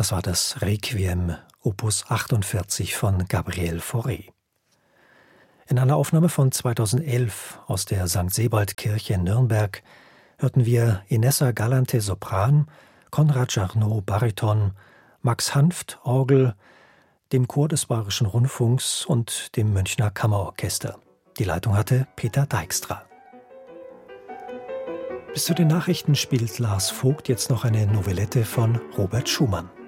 Das war das Requiem, Opus 48 von Gabriel Fauré. In einer Aufnahme von 2011 aus der St. Sebald-Kirche in Nürnberg hörten wir Inessa Galante Sopran, Konrad Jarnot Bariton, Max Hanft Orgel, dem Chor des Bayerischen Rundfunks und dem Münchner Kammerorchester. Die Leitung hatte Peter Dijkstra. Bis zu den Nachrichten spielt Lars Vogt jetzt noch eine Novelette von Robert Schumann.